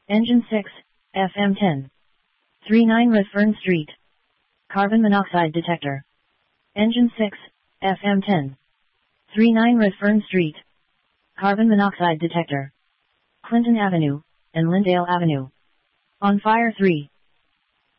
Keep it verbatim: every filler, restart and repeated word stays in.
Engine six, F M ten. thirty-nine Redfern Street. Carbon monoxide detector. Engine six, F M ten. thirty-nine Redfern Street. Carbon monoxide detector. Clinton Avenue, and Lyndale Avenue. On fire three.